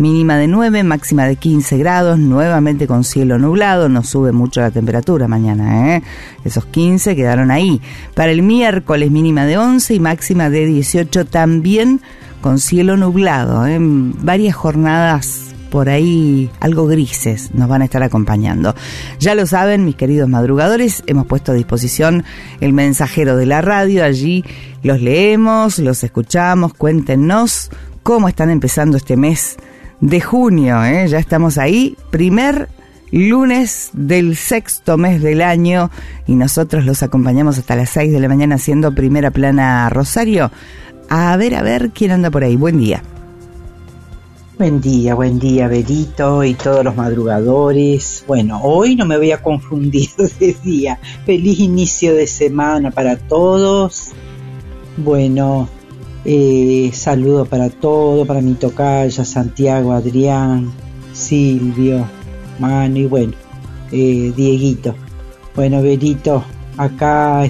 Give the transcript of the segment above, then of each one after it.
mínima de 9, máxima de 15 grados, nuevamente con cielo nublado, no sube mucho la temperatura mañana, esos 15 quedaron ahí. Para el miércoles mínima de 11 y máxima de 18, también con cielo nublado, varias jornadas por ahí algo grises nos van a estar acompañando. Ya lo saben, mis queridos madrugadores, hemos puesto a disposición el mensajero de la radio, allí los leemos, los escuchamos, cuéntenos cómo están empezando este mes de junio, ya estamos ahí, primer lunes del 6º mes del año y nosotros los acompañamos hasta las 6 de la mañana haciendo Primera Plana Rosario. A ver quién anda por ahí. Buen día. Buen día, Berito y todos los madrugadores. Bueno, hoy no me voy a confundir de día. Feliz inicio de semana para todos. Bueno, saludo para todos, para mi tocaya, Santiago, Adrián, Silvio, Manu y bueno, Dieguito. Bueno, Berito, acá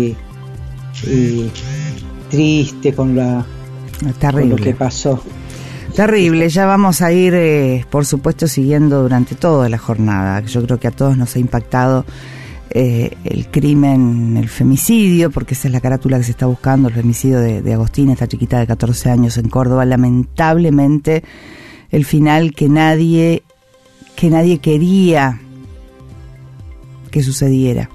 triste con lo que pasó. Terrible, ya vamos a ir, por supuesto, siguiendo durante toda la jornada. Yo creo que a todos nos ha impactado el crimen, el femicidio, porque esa es la carátula que se está buscando, el femicidio de Agostina, esta chiquita de 14 años en Córdoba. Lamentablemente, el final que nadie quería que sucediera.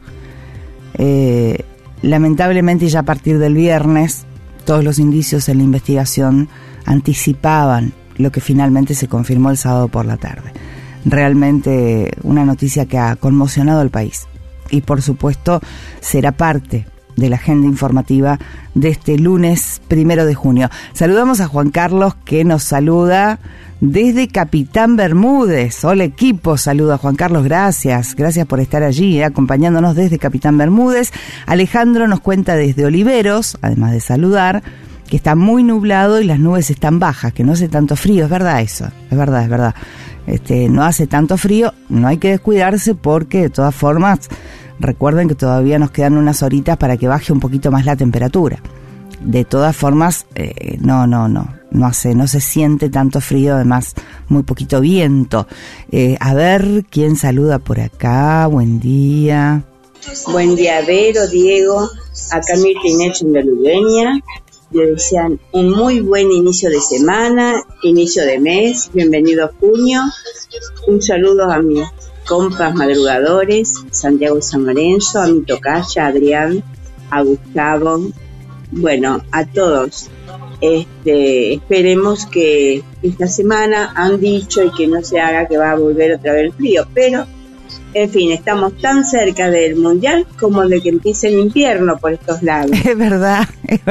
Lamentablemente, ya a partir del viernes, todos los indicios en la investigación anticipaban lo que finalmente se confirmó el sábado por la tarde. Realmente una noticia que ha conmocionado al país y por supuesto será parte de la agenda informativa de este lunes 1 de junio. Saludamos a Juan Carlos que nos saluda desde Capitán Bermúdez. Hola equipo, saluda a Juan Carlos, gracias por estar allí, acompañándonos desde Capitán Bermúdez. Alejandro nos cuenta desde Oliveros, además de saludar, que está muy nublado y las nubes están bajas, que no hace tanto frío, es verdad eso, es verdad. No hace tanto frío, no hay que descuidarse porque de todas formas, recuerden que todavía nos quedan unas horitas para que baje un poquito más la temperatura. De todas formas, no se siente tanto frío, además muy poquito viento. A ver, ¿quién saluda por acá? Buen día. Buen día, Vero, Diego, acá Mirta Inés de Ludueña. Le desean un muy buen inicio de semana, inicio de mes, bienvenido a junio. Un saludo a mis compas madrugadores, Santiago y San Lorenzo, a mi tocaya, Adrián, a Gustavo, bueno, a todos. Esperemos que esta semana han dicho y que no se haga que va a volver otra vez el frío, pero en fin, estamos tan cerca del mundial como de que empiece el invierno por estos lados. Es verdad,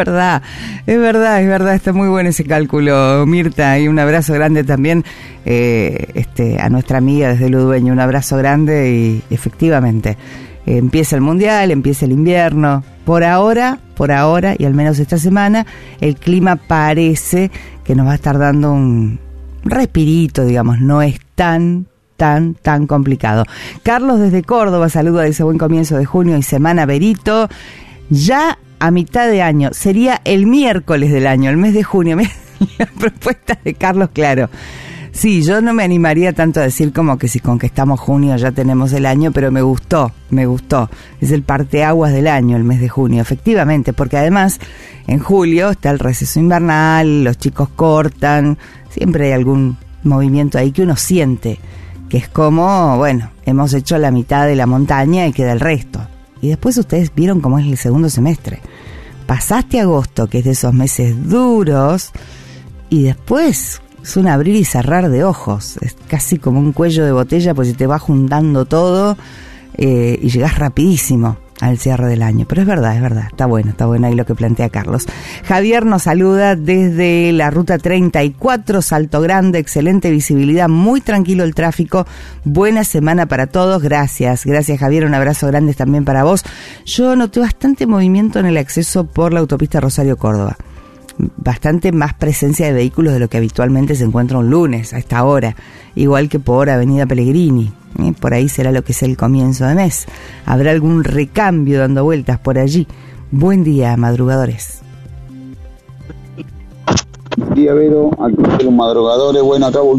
está muy bueno ese cálculo, Mirta, y un abrazo grande también a nuestra amiga desde Ludueña, un abrazo grande y efectivamente, empieza el mundial, empieza el invierno, por ahora, y al menos esta semana, el clima parece que nos va a estar dando un respirito, digamos, no es tan complicado. Carlos desde Córdoba saluda de ese buen comienzo de junio y semana, Berito. Ya a mitad de año, sería el miércoles del año, el mes de junio. La propuesta de Carlos, claro. Sí, yo no me animaría tanto a decir como que si con que estamos junio ya tenemos el año, pero me gustó. Es el parteaguas del año, el mes de junio, efectivamente, porque además en julio está el receso invernal, los chicos cortan, siempre hay algún movimiento ahí que uno siente, que es como, bueno, hemos hecho la mitad de la montaña y queda el resto. Y después ustedes vieron cómo es el segundo semestre. Pasaste agosto, que es de esos meses duros, y después es un abrir y cerrar de ojos. Es casi como un cuello de botella, pues se te va juntando todo y llegás rapidísimo al cierre del año. Pero es verdad, está bueno ahí lo que plantea Carlos. Javier nos saluda desde la ruta 34, Salto Grande, excelente visibilidad, muy tranquilo el tráfico, buena semana para todos, gracias Javier, un abrazo grande también para vos. Yo noté bastante movimiento en el acceso por la autopista Rosario-Córdoba, bastante más presencia de vehículos de lo que habitualmente se encuentra un lunes a esta hora, igual que por Avenida Pellegrini. Por ahí será lo que es el comienzo de mes. Habrá algún recambio dando vueltas por allí. Buen día, madrugadores. Buen día, Vero, aquí los madrugadores. Bueno, acá